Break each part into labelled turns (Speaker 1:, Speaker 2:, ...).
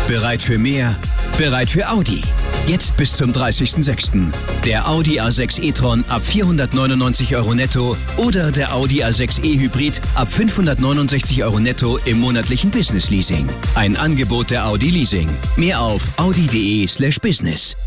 Speaker 1: Bereit für mehr? Bereit für Audi. Jetzt bis zum 30.06. Der Audi A6 e-tron ab 499 € netto oder der Audi A6 e-Hybrid ab 569 € netto im monatlichen Business-Leasing. Ein Angebot der Audi Leasing. Mehr auf audi.de/business.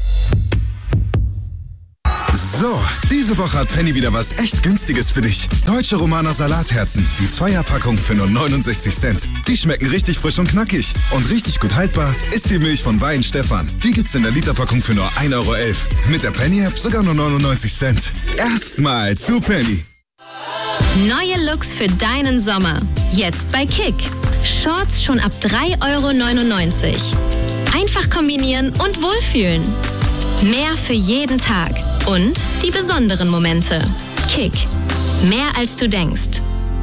Speaker 2: So, diese Woche hat Penny wieder was echt Günstiges für dich. Deutsche Romaner Salatherzen, die 2er-Packung für nur 69 Cent. Die schmecken richtig frisch und knackig. Und richtig gut haltbar ist die Milch von Wein Stefan. Die gibt's in der Literpackung für nur 1,11 €. Mit der Penny-App sogar nur 99 Cent. Erstmal zu Penny.
Speaker 3: Neue Looks für deinen Sommer. Jetzt bei Kick. Shorts schon ab 3,99 €. Einfach kombinieren und wohlfühlen. Mehr für jeden Tag. Und die besonderen Momente. Kick. Mehr als du denkst.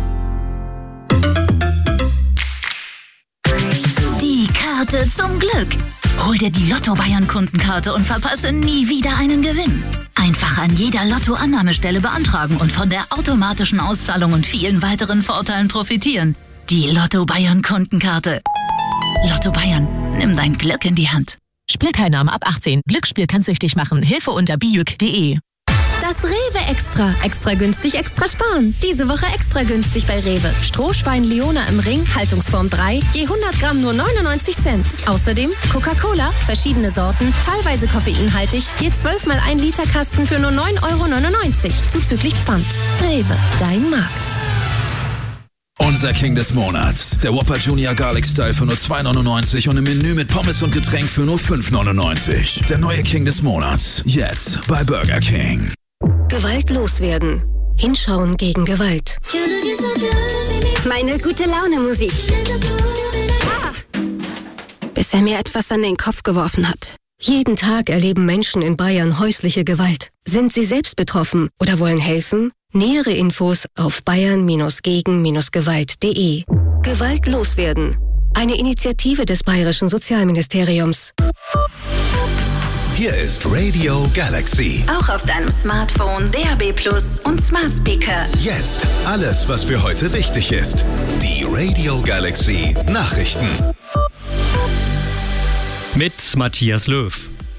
Speaker 4: Die Karte zum Glück. Hol dir die Lotto Bayern Kundenkarte und verpasse nie wieder einen Gewinn. Einfach an jeder Lotto-Annahmestelle beantragen und von der automatischen Auszahlung und vielen weiteren Vorteilen profitieren. Die Lotto Bayern Kundenkarte. Lotto Bayern. Nimm dein Glück in die Hand.
Speaker 5: Spielteilnahme ab 18. Glücksspiel kann süchtig machen. Hilfe unter bijuk.de.
Speaker 3: Das Rewe Extra. Extra günstig, extra sparen. Diese Woche extra günstig bei Rewe. Strohschwein Leona im Ring, Haltungsform 3, je 100 Gramm nur 99 Cent. Außerdem Coca-Cola, verschiedene Sorten, teilweise koffeinhaltig, je 12 mal 1 Liter Kasten für nur 9,99 €, zuzüglich Pfand. Rewe, dein Markt.
Speaker 6: Unser King des Monats. Der Whopper Junior Garlic Style für nur 2,99 € und im Menü mit Pommes und Getränk für nur 5,99 €. Der neue King des Monats. Jetzt bei Burger King.
Speaker 7: Gewalt loswerden. Hinschauen gegen Gewalt. Meine gute Laune Musik. Bis er mir etwas an den Kopf geworfen hat. Jeden Tag erleben Menschen in Bayern häusliche Gewalt. Sind sie selbst betroffen oder wollen helfen? Nähere Infos auf bayern-gegen-gewalt.de. Gewalt loswerden. Eine Initiative des Bayerischen Sozialministeriums.
Speaker 8: Hier ist Radio Galaxy.
Speaker 4: Auch auf deinem Smartphone, DAB+ und Smart Speaker.
Speaker 8: Jetzt alles, was für heute wichtig ist. Die Radio Galaxy Nachrichten.
Speaker 9: Mit Matthias Löw.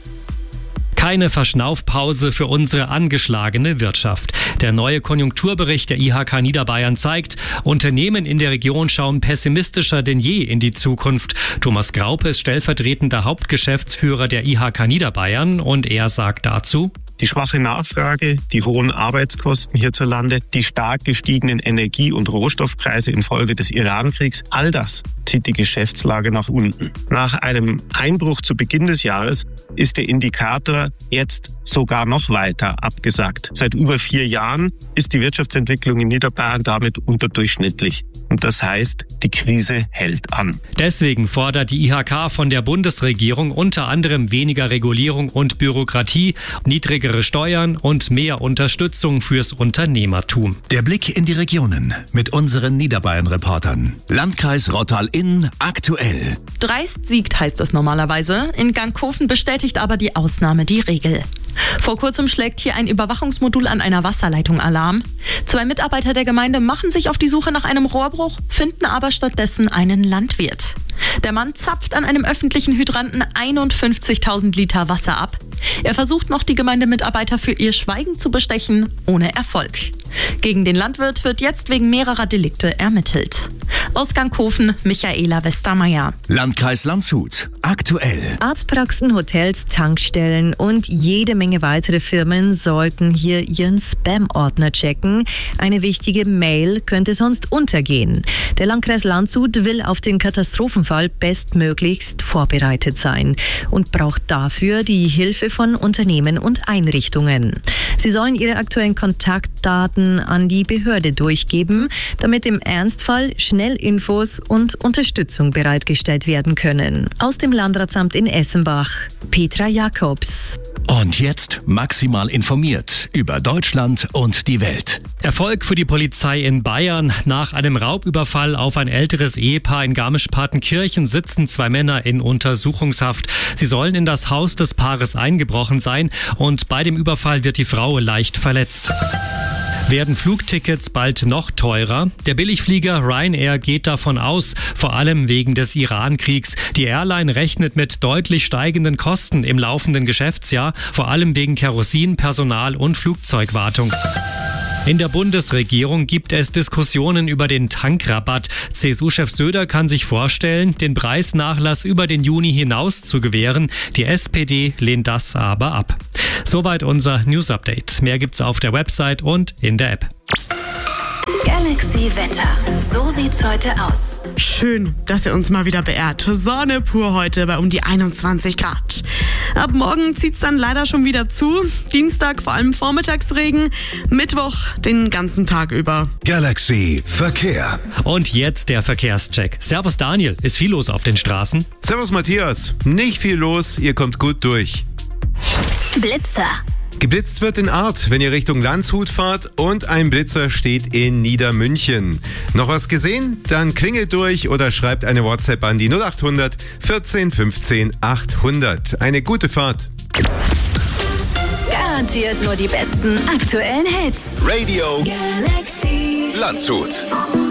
Speaker 9: Keine Verschnaufpause für unsere angeschlagene Wirtschaft. Der neue Konjunkturbericht der IHK Niederbayern zeigt, Unternehmen in der Region schauen pessimistischer denn je in die Zukunft. Thomas Graupe ist stellvertretender Hauptgeschäftsführer der IHK Niederbayern und er sagt dazu:
Speaker 10: Die schwache Nachfrage, die hohen Arbeitskosten hierzulande, die stark gestiegenen Energie- und Rohstoffpreise infolge des Iran-Kriegs, all das zieht die Geschäftslage nach unten. Nach einem Einbruch zu Beginn des Jahres ist der Indikator jetzt sogar noch weiter abgesackt. Seit über 4 Jahren ist die Wirtschaftsentwicklung in Niederbayern damit unterdurchschnittlich. Und das heißt, die Krise hält an.
Speaker 9: Deswegen fordert die IHK von der Bundesregierung unter anderem weniger Regulierung und Bürokratie, niedrigere Steuern und mehr Unterstützung fürs Unternehmertum.
Speaker 8: Der Blick in die Regionen mit unseren Niederbayern-Reportern. Landkreis Rottal-Inn aktuell.
Speaker 11: Dreist siegt heißt es normalerweise. In Gangkofen bestätigt aber die Ausnahme die Regel. Vor kurzem schlägt hier ein Überwachungsmodul an einer Wasserleitung Alarm. 2 Mitarbeiter der Gemeinde machen sich auf die Suche nach einem Rohrbruch, finden aber stattdessen einen Landwirt. Der Mann zapft an einem öffentlichen Hydranten 51.000 Liter Wasser ab. Er versucht noch, die Gemeindemitarbeiter für ihr Schweigen zu bestechen, ohne Erfolg. Gegen den Landwirt wird jetzt wegen mehrerer Delikte ermittelt. Aus Gangkofen, Michaela Westermeier.
Speaker 8: Landkreis Landshut aktuell.
Speaker 12: Arztpraxen, Hotels, Tankstellen und jede Menge weitere Firmen sollten hier ihren Spam-Ordner checken. Eine wichtige Mail könnte sonst untergehen. Der Landkreis Landshut will auf den Katastrophenfall bestmöglichst vorbereitet sein und braucht dafür die Hilfe von Unternehmen und Einrichtungen. Sie sollen ihre aktuellen Kontaktdaten an die Behörde durchgeben, damit im Ernstfall schnell Infos und Unterstützung bereitgestellt werden können. Aus dem Landratsamt in Essenbach, Petra Jakobs.
Speaker 8: Und jetzt maximal informiert über Deutschland und die Welt.
Speaker 9: Erfolg für die Polizei in Bayern. Nach einem Raubüberfall auf ein älteres Ehepaar in Garmisch-Partenkirchen sitzen 2 Männer in Untersuchungshaft. Sie sollen in das Haus des Paares eingebrochen sein und bei dem Überfall wird die Frau leicht verletzt. Werden Flugtickets bald noch teurer? Der Billigflieger Ryanair geht davon aus, vor allem wegen des Iran-Kriegs. Die Airline rechnet mit deutlich steigenden Kosten im laufenden Geschäftsjahr, vor allem wegen Kerosin, Personal und Flugzeugwartung. In der Bundesregierung gibt es Diskussionen über den Tankrabatt. CSU-Chef Söder kann sich vorstellen, den Preisnachlass über den Juni hinaus zu gewähren. Die SPD lehnt das aber ab. Soweit unser News-Update. Mehr gibt's auf der Website und in der App.
Speaker 13: Galaxy Wetter. So sieht's heute aus.
Speaker 14: Schön, dass ihr uns mal wieder beehrt. Sonne pur heute bei um die 21 Grad. Ab morgen zieht's dann leider schon wieder zu. Dienstag vor allem Vormittagsregen. Mittwoch den ganzen Tag über.
Speaker 2: Galaxy Verkehr.
Speaker 9: Und jetzt der Verkehrscheck. Servus Daniel, ist viel los auf den Straßen?
Speaker 15: Servus Matthias, nicht viel los, ihr kommt gut durch.
Speaker 13: Blitzer.
Speaker 15: Geblitzt wird in Arth, wenn ihr Richtung Landshut fahrt, und ein Blitzer steht in Niedermünchen. Noch was gesehen? Dann klingelt durch oder schreibt eine WhatsApp an die 0800 14 15 800. Eine gute Fahrt.
Speaker 13: Garantiert nur die besten aktuellen Hits.
Speaker 2: Radio
Speaker 13: Galaxy
Speaker 2: Landshut.